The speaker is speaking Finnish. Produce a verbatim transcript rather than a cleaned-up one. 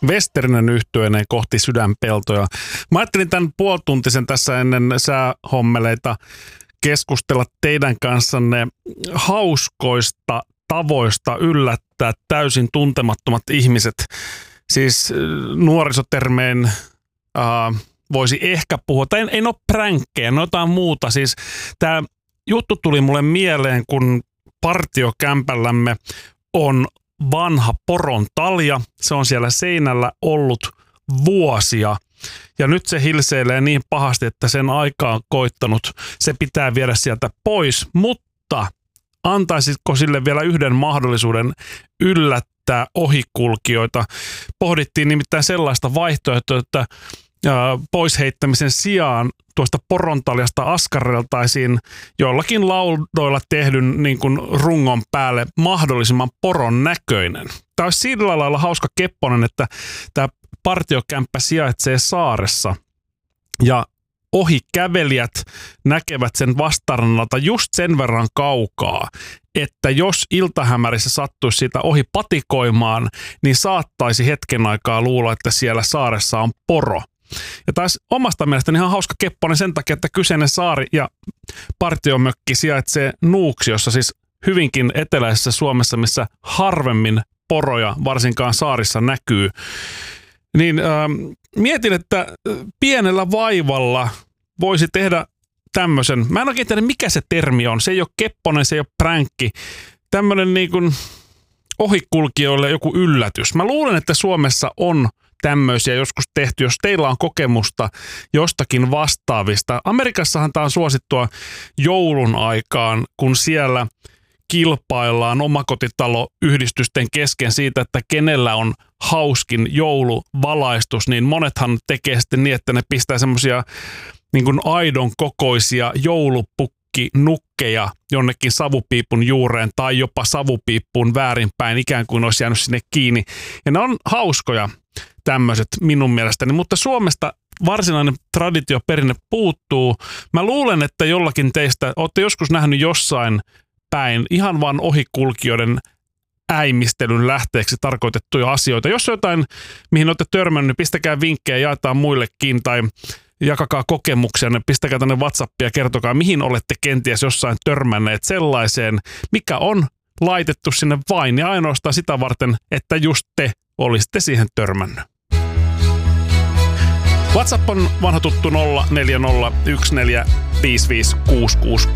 Westerinen yhtyeineen kohti sydänpeltoja. Mä ajattelin tämän puolituntisen tässä ennen säähommeleita keskustella teidän kanssanne hauskoista tavoista yllättää täysin tuntemattomat ihmiset. Siis nuorisotermeen äh, voisi ehkä puhua, tai ei, ei ole pränkkejä, no jotain muuta. Siis tämä juttu tuli mulle mieleen, kun partiokämpällämme on vanha poron talja. Se on siellä seinällä ollut vuosia. Ja nyt se hilseilee niin pahasti, että sen aika on koittanut. Se pitää viedä sieltä pois, mutta antaisitko sille vielä yhden mahdollisuuden yllättää ohikulkijoita? Pohdittiin nimittäin sellaista vaihtoehtoa, että pois heittämisen sijaan tuosta porontaljasta askarreltaisiin jollakin laudoilla tehdyn niin kuin rungon päälle mahdollisimman poron näköinen. Tämä olisi sillä lailla hauska kepponen, että tämä partiokämppä sijaitsee saaressa ja ohikävelijät näkevät sen vastarannalta just sen verran kaukaa, että jos iltahämärissä sattuisi siitä ohi patikoimaan, niin saattaisi hetken aikaa luulla, että siellä saaressa on poro. Ja taas omasta mielestäni ihan hauska kepponen sen takia, että kyseinen saari ja partiomökki sijaitsee Nuuksiossa, siis hyvinkin eteläisessä Suomessa, missä harvemmin poroja varsinkaan saarissa näkyy. Niin ähm, mietin, että pienellä vaivalla voisi tehdä tämmöisen, mä en oikein tiedä mikä se termi on, se ei ole kepponen, se ei ole pränkki, tämmöinen niin kuin ohikulkijoille joku yllätys. Mä luulen, että Suomessa on tämmöisiä joskus tehty, jos teillä on kokemusta jostakin vastaavista. Amerikassahan tämä on suosittua joulun aikaan, kun siellä kilpaillaan omakotitaloyhdistysten kesken siitä, että kenellä on hauskin jouluvalaistus, niin monethan tekee sitten niin, että ne pistää semmoisia niin kuin aidon kokoisia joulupukkinukkeja jonnekin savupiipun juureen tai jopa savupiippuun väärinpäin, ikään kuin olisi jäänyt sinne kiinni. Ja ne on hauskoja tämmöiset minun mielestäni, mutta Suomesta varsinainen traditioperinne puuttuu. Mä luulen, että jollakin teistä olette joskus nähnyt jossain päin ihan vaan ohikulkijoiden äimistelyn lähteeksi tarkoitettuja asioita. Jos jotain, mihin olette törmännyt, niin pistäkää vinkkejä, jaetaan muillekin tai jakakaa kokemuksia, niin pistäkää tänne WhatsAppia ja kertokaa, mihin olette kenties jossain törmänneet sellaiseen, mikä on laitettu sinne vain ja ainoastaan sitä varten, että just te olisitte siihen törmännyt. WhatsApp on vanha tuttu nolla neljä nolla yksi neljä viisi viisi kuusi kuusi